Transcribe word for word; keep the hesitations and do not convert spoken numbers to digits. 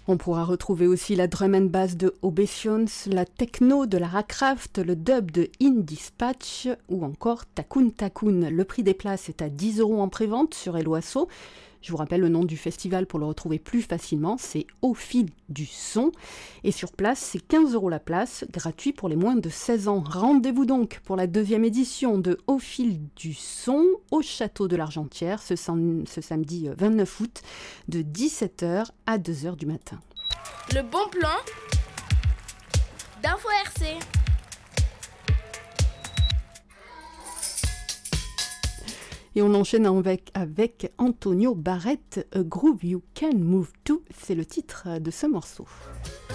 On pourra retrouver aussi la drum and bass de Obeisance, la techno de Lara Croft, le dub de In Dispatch ou encore Takun Takun. Le prix des places est à dix euros en prévente sur Hello Asso. Je vous rappelle le nom du festival pour le retrouver plus facilement, c'est Au fil du son. Et sur place, c'est quinze euros la place, gratuit pour les moins de seize ans. Rendez-vous donc pour la deuxième édition de Au fil du son au Château de l'Argentière ce, sam- ce samedi vingt-neuf août de dix-sept heures à deux heures du matin. Le bon plan d'Info R C. Et on enchaîne avec, avec Antonio Barrett, A Groove You Can Move To, c'est le titre de ce morceau.